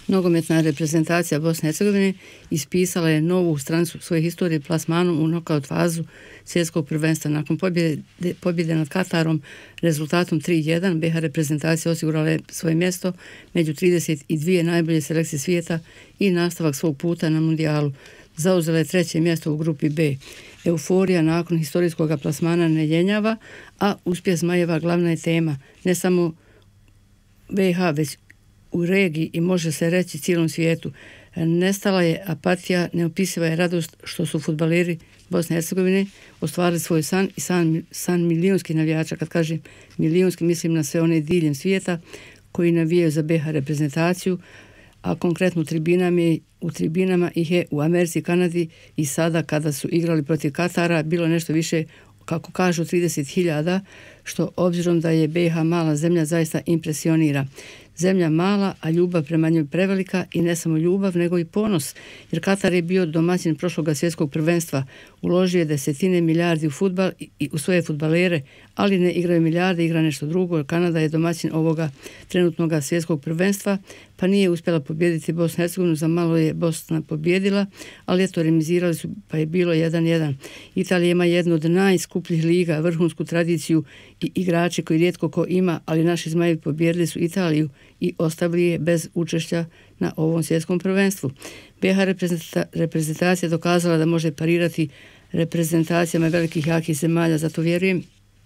Nogometna reprezentacija Bosne i Hercegovine ispisala je novu stranicu svoje historije plasmanom u nokaut fazu svjetskog prvenstva. Nakon pobjede nad Katarom rezultatom 3:1, BiH reprezentacija osigurala je svoje mjesto među 32 najbolje selekcije svijeta i nastavak svog puta na mundijalu. Zauzela je 3. mjesto u grupi B. Euforija nakon historijskog plasmana ne jenjava, a uspjeh Zmajeva glavna je tema ne samo BiH, već u regiji i može se reći cijelom svijetu. Nestala je apatija, neopisiva je radost što su fudbaleri Bosne i Hercegovine ostvarili svoj san i san milijunskih navijača. Kad kažem milijunski, mislim na sve one diljem svijeta koji navijaju za BiH reprezentaciju, a konkretno u tribinama ih je u Americi, Kanadi i sada kada su igrali protiv Katara bilo nešto više, kako kažu, 30.000, što obzirom da je BiH mala zemlja zaista impresionira. Zemlja mala, a ljubav prema njoj prevelika i ne samo ljubav, nego i ponos, jer Katar je bio domaćin prošlog svjetskog prvenstva, uložio je desetine milijardi u fudbal i u svoje fudbalere, ali ne igraju milijarde, igra nešto drugo, jer Kanada je domaćin ovoga trenutnog svjetskog prvenstva, pa nije uspjela pobijediti Bosnu i Hercegovinu, za malo je Bosna pobjedila, ali eto, remizirali su, pa je bilo 1:1. Italija ima jednu od najskupljih liga, vrhunsku tradiciju i igrači koji rijetko ko ima, ali naši Zmajevi pobijedili su Italiju i ostavili je bez učešća na ovom svjetskom prvenstvu. BiH reprezentacija dokazala da može parirati reprezentacijama velikih jakih zemalja, zato vjerujem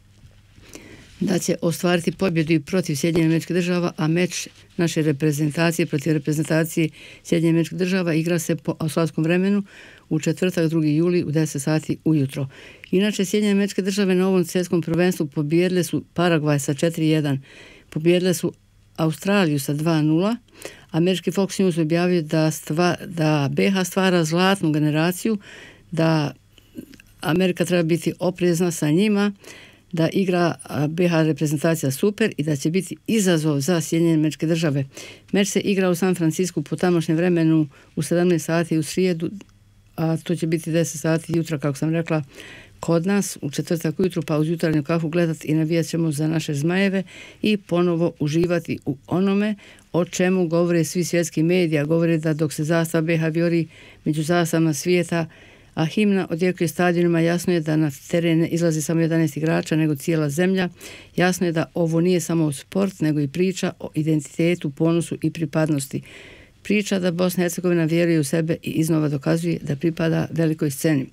da će ostvariti pobjedu i protiv Sjedinjenih Američkih Država, a meč naše reprezentacije protiv reprezentacije Sjedinjenih Američkih Država igra se po australskom vremenu u četvrtak 2. juli u 10 sati ujutro. Inače, Sjedinjene Američke Države na ovom svjetskom prvenstvu pobijedile su Paragvaj sa 4:1, pobijedile su Australiju sa 2:0. Američki Fox News objavio da BiH stvara zlatnu generaciju, da Amerika treba biti oprezna sa njima, da igra BiH reprezentacija super i da će biti izazov za Sjedinjene Američke Države. Meč se igra u San Francisku po tamošnjem vremenu u 17 sati u srijedu, a to će biti 10 sati jutra, kako sam rekla, kod nas u četvrtak ujutru, pa uz jutarnju kafu gledati i navijat ćemo za naše Zmajeve i ponovo uživati u onome o čemu govore svi svjetski medija. Govore da dok se zastava BiH vijori među zastavama svijeta, a himna odjekuje stadionima, jasno je da na teren ne izlazi samo 11 igrača, nego cijela zemlja. Jasno je da ovo nije samo sport, nego i priča o identitetu, ponosu i pripadnosti. Priča da Bosna i Hercegovina vjeruje u sebe i iznova dokazuje da pripada velikoj sceni.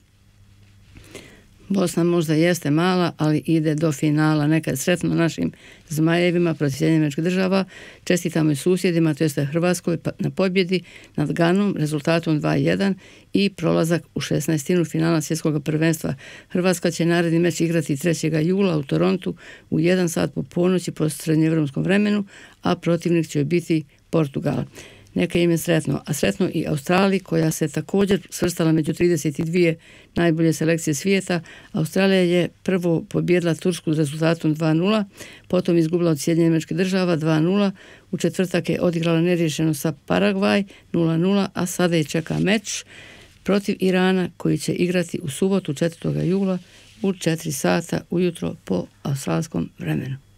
Bosna možda jeste mala, ali ide do finala. Nekad sretno našim Zmajevima protiv Sjedinjenih Američkih Država. Čestitamo i susjedima, to jeste Hrvatskoj, na pobjedi nad Ganom rezultatom 2:1 i prolazak u 16. finala svjetskog prvenstva. Hrvatska će naredni meč igrati 3. jula u Torontu u 1 sat po ponoći po srednjevremenskom vremenu, a protivnik će biti Portugal. Neka im je sretno, a sretno i Australiji, koja se također svrstala među 32 najbolje selekcije svijeta. Australija je prvo pobjedila Tursku rezultatom 2:0, potom izgubila od Sjedinjenih Američkih Država 2:0, u četvrtak je odigrala neriješeno sa Paragvaj 0:0, a sada je čeka meč protiv Irana koji će igrati u subotu 4. jula u 4 sata ujutro po australskom vremenu.